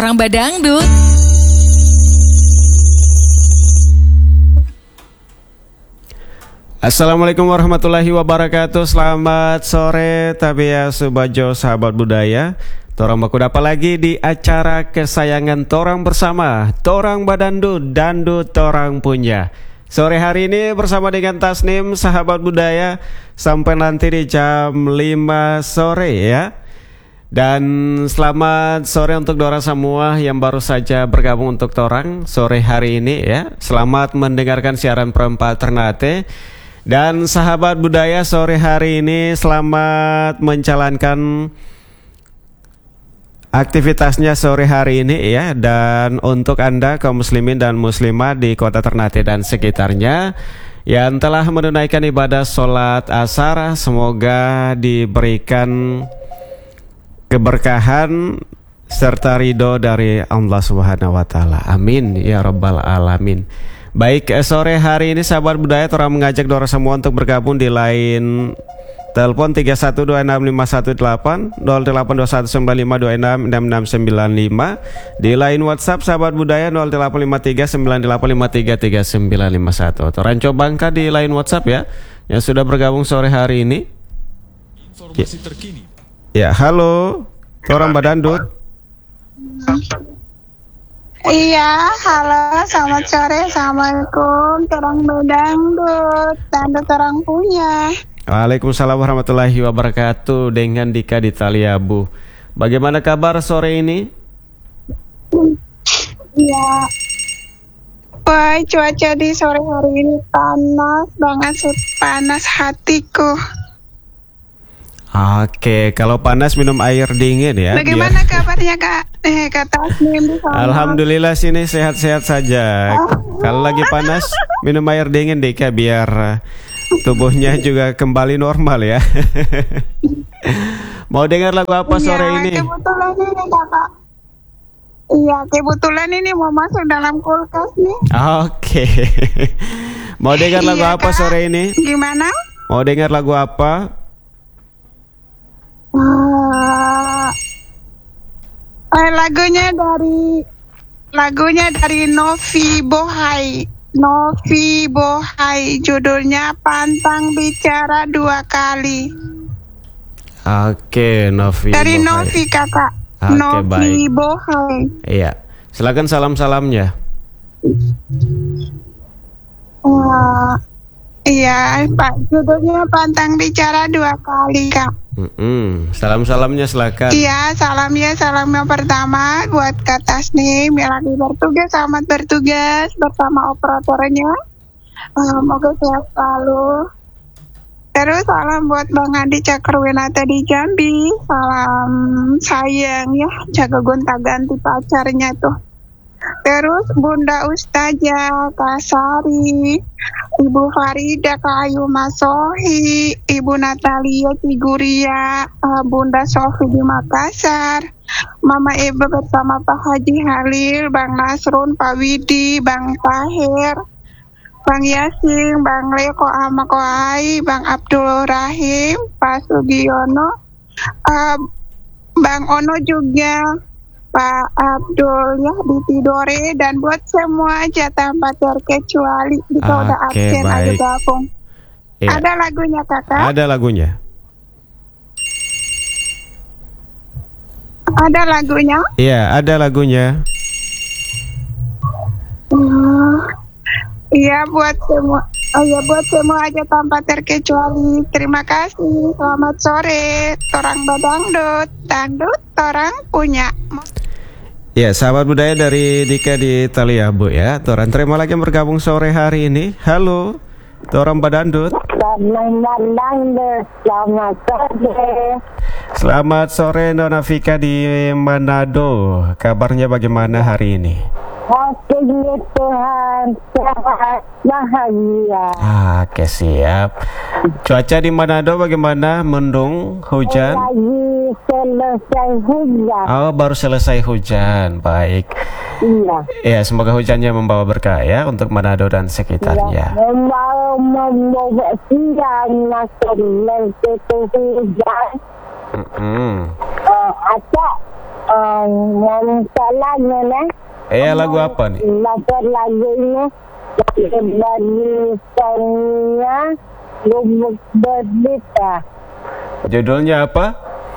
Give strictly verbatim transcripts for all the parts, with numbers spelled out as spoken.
Torang Badangdut. Assalamualaikum warahmatullahi wabarakatuh. Selamat sore Tabia Subajo sahabat budaya. Torang baku dapat lagi di acara kesayangan Torang bersama Torang Badandut, Dandut Torang punya. Sore hari ini bersama dengan Tasnim sahabat budaya sampai nanti di jam lima sore ya. Dan selamat sore untuk Dora semua yang baru saja bergabung untuk Torang sore hari ini ya. Selamat mendengarkan siaran perempat Ternate. Dan sahabat budaya sore hari ini selamat menjalankan aktivitasnya sore hari ini ya. Dan untuk Anda kaum muslimin dan muslimah di kota Ternate dan sekitarnya yang telah menunaikan ibadah sholat asar, semoga diberikan keberkahan serta ridho dari Allah Subhanahu wa taala. Amin ya rabbal alamin. Baik, sore hari ini sahabat budaya Torang mengajak Dora semua untuk bergabung di line telepon tiga satu dua enam lima satu delapan nol delapan dua satu sembilan lima dua enam enam enam sembilan lima, di line WhatsApp sahabat budaya nol delapan lima tiga sembilan delapan lima tiga tiga sembilan lima satu. Torang coba angka di line WhatsApp ya yang sudah bergabung sore hari ini. Informasi terkini. Ya, halo, Torang Badandut. Iya, halo, selamat sore, assalamualaikum, Torang Badandut, Dandut Torang punya. Waalaikumsalam warahmatullahi wabarakatuh. Dengan Dika di Taliabu. Bagaimana kabar sore ini? Iya. Wah, cuaca di sore hari ini panas banget, panas hatiku. Oke, kalau panas minum air dingin ya. Bagaimana biar... kabarnya Kak? Eh, kata Tasnim. Alhamdulillah sini sehat-sehat saja. Oh. Kalau lagi panas minum air dingin Dika biar tubuhnya juga kembali normal ya. Mau dengar lagu apa sore ya, ini? Kebetulan ini Kakak. Iya, kebetulan ini mau masuk dalam kulkas nih. Oke. Mau dengar lagu iya, apa Kak. sore ini? Gimana? Mau dengar lagu apa? Uh, eh, lagunya dari lagunya dari Novi Bohai. Novi Bohai, judulnya Pantang Bicara Dua Kali. Oke, Novi dari Bohai. Novi Kakak. Oke, Novi baik. Bohai. Iya, silakan salam-salamnya. Wah, iya Pak, judulnya Pantang Bicara Dua Kali Kak. Mm-mm. Salam-salamnya silakan. Iya, salamnya salam yang pertama buat Kak Tasnim yang lagi bertugas, selamat bertugas bersama operatornya. Uh, Moga sehat selalu. Terus salam buat Bang Andi Cakrwinata di Jambi. Salam sayang ya, jaga gonta-ganti pacarnya tuh. Terus Bunda Ustazah Kasari, Ibu Farida Kayu Masohi, Ibu Natalia Figuria, uh, Bunda Sofi di Makassar, Mama Eba bersama Pak Haji Halil, Bang Nasrun, Pak Widi, Bang Tahir, Bang Yasin, Bang Leko Ama Koai, Bang Abdul Rahim, Pak Sugiono, uh, Bang Ono juga, Pak Abdul ya di Tidore, dan buat semua aja tanpa terkecuali jika Oke, udah absen ayo gabung. Ya. Ada lagunya Kakak? Ada lagunya. Ada lagunya? Iya, ada lagunya. Uh, iya buat semua. Oh ya buat semua aja tanpa terkecuali. Terima kasih. Selamat sore. Torang Badangdut, Dandut Torang punya. Ya, sahabat budaya dari Dika di Taliabu ya. Torang terima lagi yang bergabung sore hari ini. Halo, Torang Badandut. Selamat sore. Selamat sore Nona Vika di Manado. Kabarnya bagaimana hari ini? Puji Tuhan, sehat, bahagia. Ah, oke siap. Cuaca di Manado bagaimana? Mendung, hujan? Lagi selesai hujan. Oh, baru selesai hujan. Baik. Iya. Ya, semoga hujannya membawa berkah ya untuk Manado dan sekitarnya. Membawa membawa siang masuk itu hujan. Mm-hmm. Uh, Acak, um, mau minta lagu nih. Eh, lagu apa nih? Lagu lagunya dari Sonia Gubuk Berita. Judulnya apa?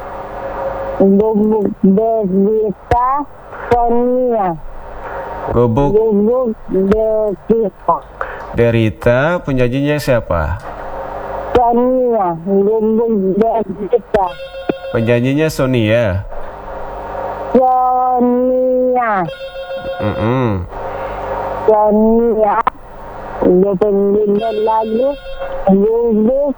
Gubuk Berita Sonia. Gubuk Gubuk Berita. Derita, penyanyinya siapa? Sonia Gubuk Berita. Penyanyinya Sonia. Sonia. Mm-mm. Sonia. Dia penyanyi lagu Gubuk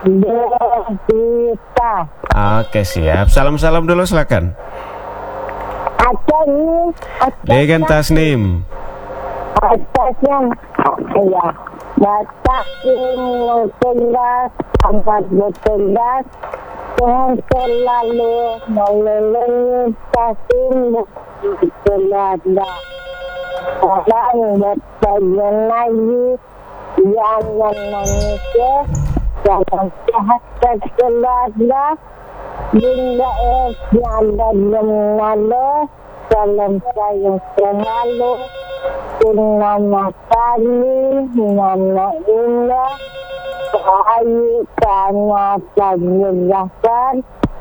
Berita. Oke, siap. Salam-salam dulu, silakan. Aceh ni. Dengan Tasnim. Atasnya, ya, batak yang cerdas, sangat bercerdas, Tuhan selalu melindungi kasih selada. Orang bertajan lagi, jangan manusia, jangan sehat keselada, Bunda es ada menalo, salam sayang selalu. Nama kami, nama indah, bahayu karena penjelasan,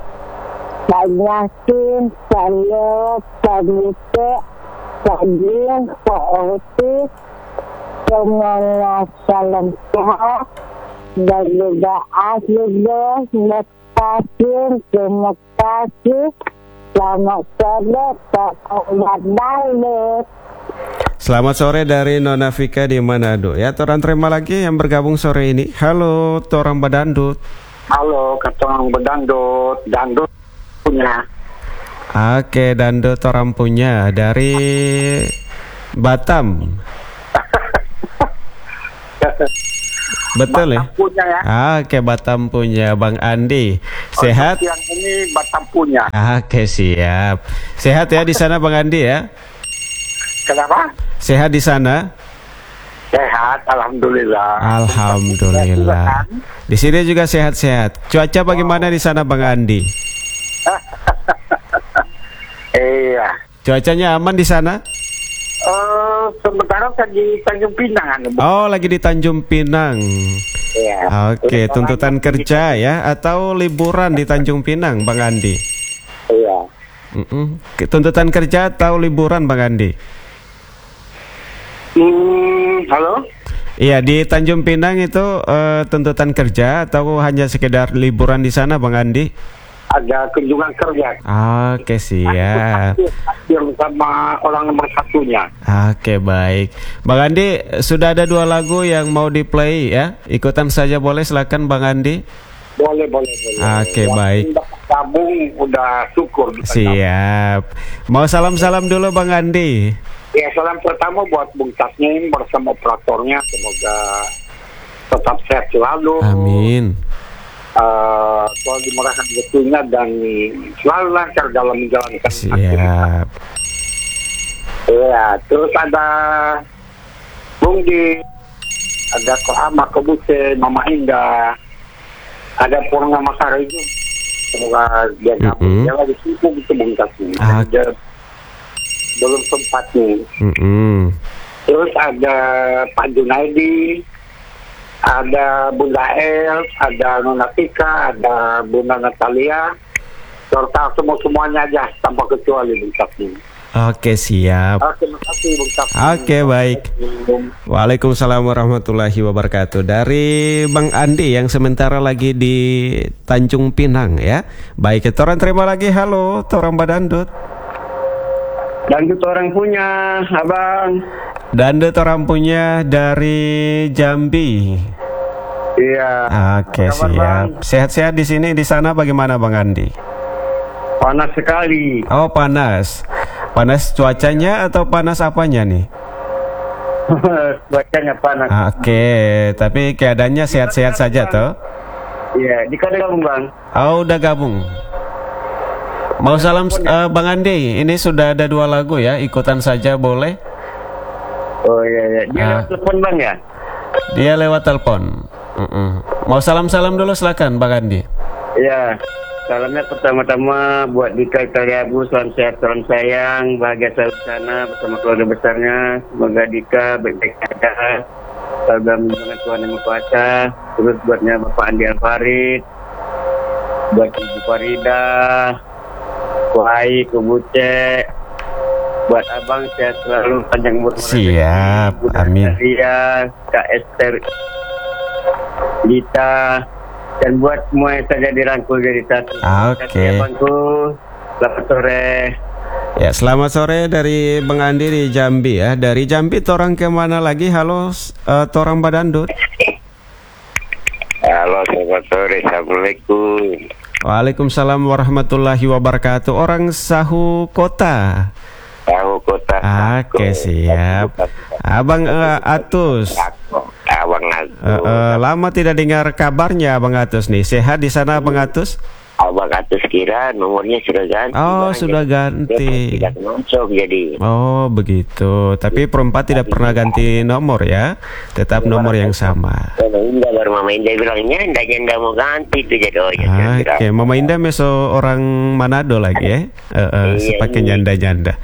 banyakin saya pemite, sajin, pootis, semuanya salam sehat, dan juga akhirnya, terima kasih, terima kasih, selamat sore, selamat malam. Selamat sore dari Nona Vika di Manado. Ya, Toran terima lagi yang bergabung sore ini. Halo, Torang Badandut. Halo, Torang Badandut. Dandut punya. Oke, Dandut Torang punya dari Batam. Betul ya? Batam punya ya. Oke, Batam punya Bang Andi. Sehat? Oh, yang ini Batam punya. Oke, siap. Sehat ya di sana Bang Andi ya? Kenapa? Sehat di sana? Sehat, alhamdulillah. Alhamdulillah. Di sini juga sehat-sehat. Cuaca bagaimana di sana Bang Andi? Iya. Cuacanya aman di sana? Uh, sementara saya di Tanjung Pinang. Oh, lagi di Tanjung Pinang. Iya. Oke, tuntutan kerja ya atau liburan di Tanjung Pinang Bang Andi? Iya. Mm-mm. Tuntutan kerja atau liburan Bang Andi? Hmm, halo? Iya, di Tanjung Pinang itu uh, tuntutan kerja atau hanya sekedar liburan di sana Bang Andi? Ada kunjungan kerja. Oke, siap. Yang sama orang nomor satunya. Oke, baik. Bang Andi, sudah ada dua lagu yang mau di play ya? Ikutan saja boleh, silakan Bang Andi. Boleh, boleh, boleh. Oke, baik. Gabung udah syukur. Siap. Mau salam-salam dulu Bang Andi. Ya, salam pertama buat Bung Tasnim bersama operatornya, semoga tetap sehat selalu. Amin. Uh, selalu dimurahkan rezekinya dan selalu lancar dalam menjalankan. Siap. Iya, terus ada Bung Di, ada Kohama Kebuse, Mama Indah, ada Purnama Sariju. Semoga dia gabung. Mm-hmm. Dia lagi sibuk itu Bung Tasnim. Ah. Dia belum sempat nih. Mm-mm. Terus ada Pak Junaidi, ada Bunda El, ada Nona Tika, ada Bunda Natalia, serta semua-semuanya aja tanpa kecuali Bung Tasnim. Oke, siap. Oke, terima kasih Bung Tasnim. Oke, baik. Waalaikumsalam warahmatullahi wabarakatuh. Dari Bang Andi yang sementara lagi di Tanjung Pinang ya. Baik, Toran terima lagi. Halo, Torang Badandut. Dandut orang punya, abang. Dandut orang punya dari Jambi. Iya. Oke, Apa kabar, siap. Bang? Sehat-sehat di sini, di sana bagaimana Bang Andi? Panas sekali. Oh, panas. Panas cuacanya atau panas apanya nih? Cuacanya panas. Oke, tapi keadaannya sehat-sehat saja toh? Iya, di kada gabung bang. Oh, udah gabung. Mau salam uh, Bang Andi, ini sudah ada dua lagu ya, ikutan saja boleh? Oh iya, iya. Dia Ah. lewat telepon bang ya? Dia lewat telepon. Mm-mm. Mau salam-salam dulu silakan Bang Andi. Iya. salamnya pertama-tama buat Dika Taliabu, salam sehat, salam sayang, bahagia selalu di sana bersama keluarga besarnya. Semoga Dika baik-baik saja, selalu dalam lindungan Tuhan Yang Maha Kuasa. Terus buatnya Bapak Andi Alfarid, buat Ibu Farida, Kuhai, Kubuce, buat Abang sehat selalu, panjang umur. Siap, amin. Ria, Kak Esther, Lita, dan buat semua yang saja dirangkul jadi satu. Oke. Abangku, selamat sore. Ya, selamat sore dari Bang Andi di Jambi ya. Dari Jambi torang kemana lagi? Halo, uh, torang Badandut. Halo, selamat sore. Assalamualaikum. Waalaikumsalam warahmatullahi wabarakatuh. Orang Sahu Kota. Tahu kota. Oke, siap. Abang uh, Atus. Abang Atus. Uh, uh, lama tidak dengar kabarnya Abang Atus nih. Sehat di sana Abang Atus? Abang Atus kira nomornya sudah ganti. Oh, Bang. sudah ganti. Tidak masuk jadi. Oh, begitu. Tapi perempat tidak pernah ganti nomor ya. Tetap nomor yang sama. Mama Indah baru Mama Indah bilangnya Indah mau ganti itu jadi oh ya. Oke, Mama Indah meso orang Manado lagi ya. Uh, uh, Iya, sepakai iya. janda-janda.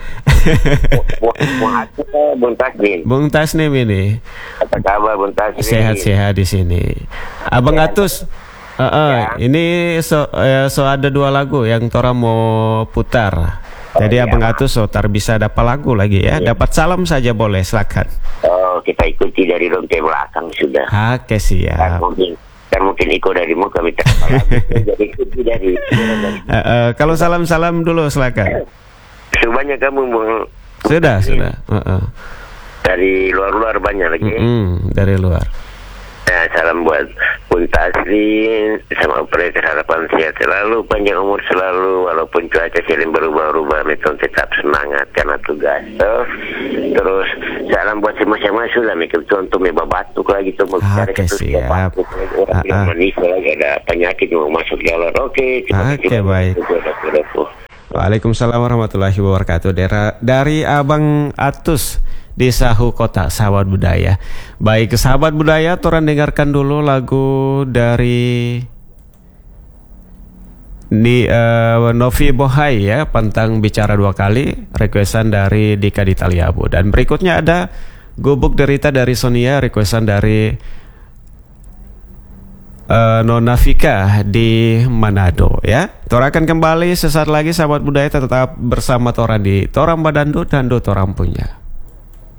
Bung Taslim. Bung Tasnim ini Apa kabar Bung Taslim? sehat-sehat di sini. Abang Atus, uh, uh, ini so, uh, so ada dua lagu yang Tora mau putar. Jadi iya. Abang Atus so tar bisa dapat lagu lagi ya. Dapat salam saja boleh, silakan. Oh, kita ikuti dari rantai belakang sudah. Oke, Dan siap. mungkin dan mungkin ikut dari muka minta kepala. Jadi ikuti dari. Uh, uh, kalau salam-salam dulu silakan. Sebanyak kamu Bung. Sudah, sudah. Uh, uh. Dari luar-luar banyak lagi. Mm-mm, dari luar. Nah, salam buat Bung Taslim sama operator, harapan sehat selalu, panjang umur selalu, walaupun cuaca sering berubah-ubah, Meton tetap semangat karena tugas. So, terus salam buat semua-semua sudah mikir contoh meba batuk lagi tuh mau Ah, cari oke, ketus siap. batuk orang Ah, bilang ah. manis lagi ada penyakit mau masuk jalan. Oke, terima Oke, kasih. baik. Baik. Waalaikumsalam warahmatullahi wabarakatuh. Dera- Dari Abang Atus di Sahu Kota, sahabat budaya. Baik, sahabat budaya, toran dengarkan dulu lagu dari di uh, Novi Bohai ya, Pantang Bicara Dua Kali, requestan dari Dika di Taliabu. Dan berikutnya ada Gubuk Derita dari Sonia, requestan dari uh, Nona Vika di Manado ya. Tora akan kembali sesaat lagi sahabat budaya, tetap bersama Tora di Torang Badandut dan Dut Torang Punya.